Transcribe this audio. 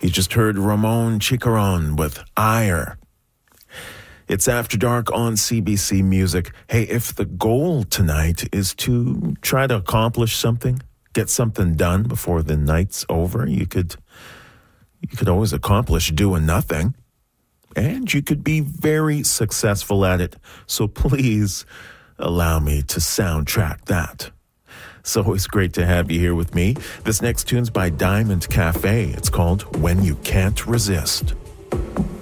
You just heard Ramon Chicaron with Ire. It's After Dark on CBC Music. Hey, if the goal tonight is to try to accomplish something, get something done before the night's over, you could always accomplish doing nothing. And you could be very successful at it. So please allow me to soundtrack that. It's always great to have you here with me. This next tune's by Diamond Cafe. It's called When You Can't Resist.